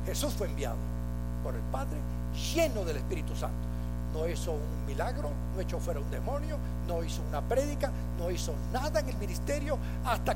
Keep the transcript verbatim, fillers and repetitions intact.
Jesús fue enviado por el Padre, lleno del Espíritu Santo. No hizo un milagro, no echó fuera un demonio, no hizo una prédica, no hizo nada en el ministerio hasta